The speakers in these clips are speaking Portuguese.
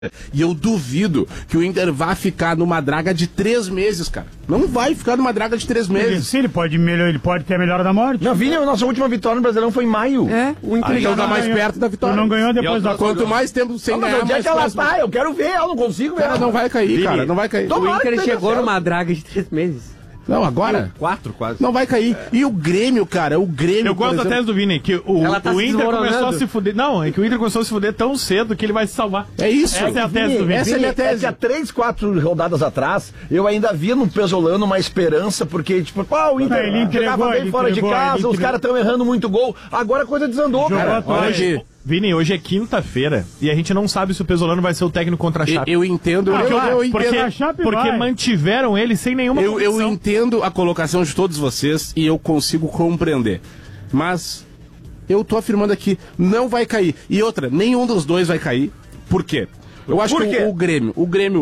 E eu duvido que o Inter vá ficar numa draga de 3 meses, cara. Não vai ficar numa draga de 3 meses. Sim, ele pode ter a melhora da morte. Não, Vini, a nossa última vitória no Brasileirão foi em maio. O Inter então tá mais perto da vitória. Não ganhou depois da Quanto mais tempo sem ganhar, mas onde é que ela tá? Eu quero ver, eu não consigo ver. Cara, não vai cair, Vini, cara, não vai cair. O Inter chegou numa draga de 3 meses. Não, agora? 4 quase. Não vai cair. E o Grêmio, cara, o Grêmio... Eu gosto da tese do Vini, que o Inter começou a se fuder... Não, é que o Inter começou a se fuder tão cedo que ele vai se salvar. É isso. Essa é a tese do Vini. Essa é a minha tese. Há 3, 4 rodadas atrás, eu ainda via no Pesolano uma esperança, porque, tipo, o Inter jogava bem fora de casa, os caras estão errando muito gol. Agora a coisa desandou, cara. Vini, hoje é quinta-feira e a gente não sabe se o Pesolano vai ser o técnico contra a Chape. Eu entendo. Eu entendo. Porque mantiveram ele sem nenhuma eu entendo a colocação de todos vocês e eu consigo compreender. Mas eu tô afirmando aqui, não vai cair. E outra, nenhum dos dois vai cair. Por quê? Eu acho que o Grêmio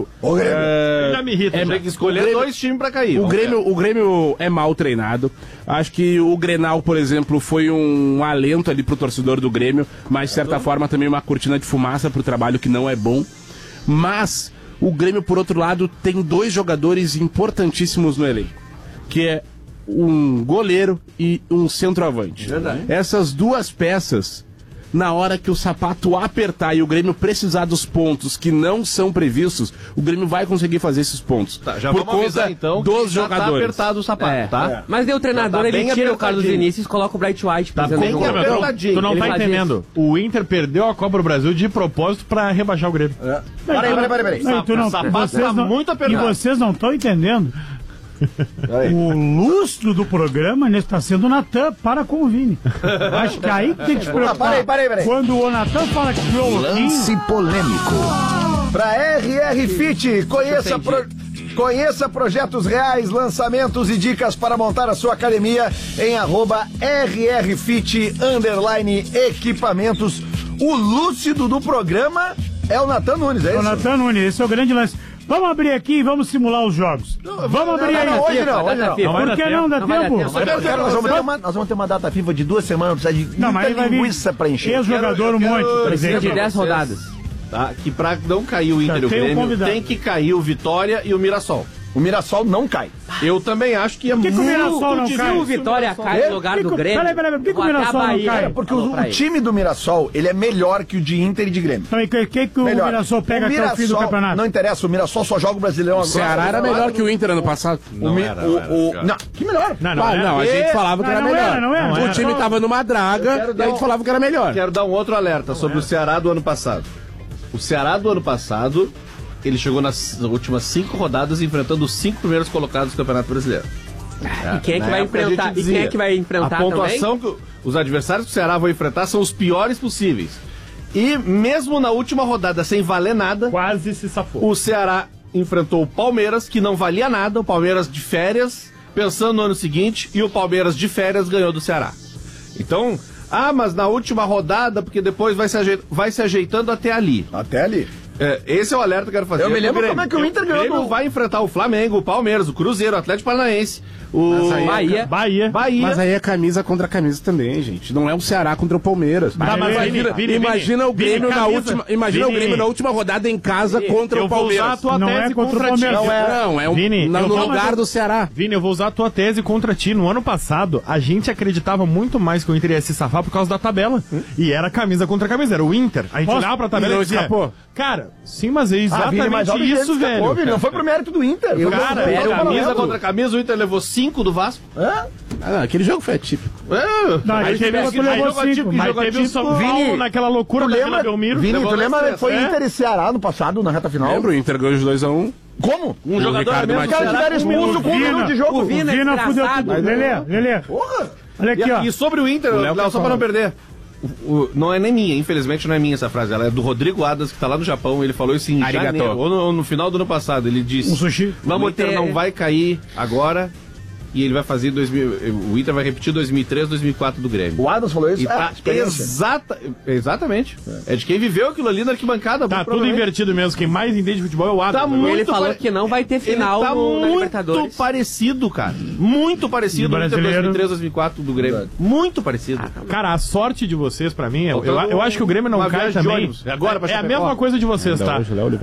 já me irrita. Tem que escolher 2 times pra cair. O Grêmio é mal treinado. Acho que o Grenal, por exemplo, foi um alento ali pro torcedor do Grêmio, mas de certa forma também uma cortina de fumaça pro trabalho que não é bom. Mas o Grêmio, por outro lado, tem 2 jogadores importantíssimos no elenco, que é um goleiro e um centroavante. Verdade. Essas 2 peças, na hora que o sapato apertar e o Grêmio precisar dos pontos que não são previstos, o Grêmio vai conseguir fazer esses pontos. Tá, já por vamos avisar, conta então, dos jogadores. Tá apertado o sapato, tá? Mas daí o treinador, ele tira o Carlos Vinícius e coloca o Bright White. Tá bem apertadinho. Tu não tá entendendo. O Inter perdeu a Copa do Brasil de propósito pra rebaixar o Grêmio. Peraí. O sapato tá muito apertado. E vocês não estão entendendo. O lustro do programa está sendo o Natan para com o Vini. Acho que aí tem que se preocupar. Peraí. Quando o Natan fala que o Lance polêmico. Pra RR Fit, conheça projetos reais, lançamentos e dicas para montar a sua academia em @rrfit_equipamentos. O lúcido do programa é o Natan Nunes, é isso? O Natan Nunes, esse é o grande lance. Vamos abrir aqui e vamos simular os jogos. Vamos abrir aí. Hoje não. Por que não dá tempo? Nós vamos ter uma data FIFA de 2 semanas, precisa de muita linguiça pra encher. Ex-jogador um monte. Precisa de 10 rodadas. Tá? Que pra não cair o Inter e o Grêmio, tem que cair o Vitória e o Mirassol. O Mirassol não cai. Eu também acho que é Por que muito o Mirassol não cai? O Vitória cai no lugar do Grêmio. Peraí, por que o Mirassol não cai? Porque o time do Mirassol, ele é melhor que o de Inter e de Grêmio. Então, o que o Mirassol pega até o fim do campeonato? Não interessa, o Mirassol só joga o Brasileirão agora. O Ceará era melhor que o Inter ano passado. Não, que melhor? Não, a gente falava que era melhor. O time tava numa draga e a gente falava que era melhor. Quero dar um outro alerta sobre o Ceará do ano passado. O Ceará do ano passado, ele chegou nas últimas 5 rodadas enfrentando os 5 primeiros colocados do Campeonato Brasileiro. E quem é que vai enfrentar? E quem é que vai enfrentar a pontuação também? Que os adversários que o Ceará vão enfrentar são os piores possíveis. E mesmo na última rodada, sem valer nada, quase se safou. O Ceará enfrentou o Palmeiras, que não valia nada, o Palmeiras de férias, pensando no ano seguinte, e o Palmeiras de férias ganhou do Ceará. Então, mas na última rodada, porque depois vai se ajeitando até ali. Até ali. Esse é o alerta que eu quero fazer. Eu me lembro como é que o Inter ganhou. O Grêmio vai enfrentar o Flamengo, o Palmeiras, o Cruzeiro, o Atlético Paranaense, o Bahia. Mas aí é camisa contra camisa também, gente. Não é o Ceará contra o Palmeiras. Imagina o Grêmio na última. Imagina o Grêmio na última rodada em casa contra o Palmeiras. Não é contra o Palmeiras. Não, é no lugar do Ceará. Vini, eu vou usar a tua tese contra ti. No ano passado, a gente acreditava muito mais que o Inter ia se safar por causa da tabela. E era camisa contra camisa, era o Inter. A gente olhava pra tabela e dizia, cara, sim, mas é exatamente isso, velho. Não foi pro mérito do Inter. Camisa contra camisa, o Inter levou 5 do Vasco. Aquele jogo foi atípico. Teve o São Paulo naquela loucura da Vila Belmiro. Vini, tu lembra? Foi Inter e Ceará no passado, na reta final. Lembra? O Inter ganhou de 2-1. Como? Um jogador mesmo. Os caras tiveram expulso com 1 minuto de jogo. O Vina fudeu tudo. Lelê. Olha aqui, ó. E sobre o Inter, Léo, só pra não perder. Não é nem minha, infelizmente não é minha essa frase. Ela é do Rodrigo Adas, que tá lá no Japão. Ele falou isso em janeiro, ou no final do ano passado. Ele disse: um sushi. O Inter não vai cair agora e ele vai fazer o Inter vai repetir 2003, 2004 do Grêmio. O Adams falou isso? Exatamente. É de quem viveu aquilo ali na arquibancada. Tá tudo invertido mesmo. Quem mais entende de futebol é o Adams. Ele falou que não vai ter final na Libertadores. Muito parecido, cara. Muito parecido no Inter 2003, 2004 do Grêmio. Muito parecido. Cara, a sorte de vocês, pra mim, eu acho que o Grêmio não cai também. Agora, é a mesma coisa de vocês, tá?